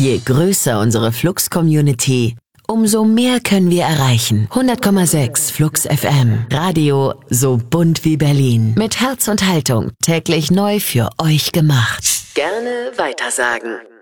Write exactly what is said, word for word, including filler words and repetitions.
Je größer unsere Flux-Community, umso mehr können wir erreichen. hundert Komma sechs Flux F M. Radio so bunt wie Berlin. Mit Herz und Haltung täglich neu für euch gemacht. Gerne weitersagen.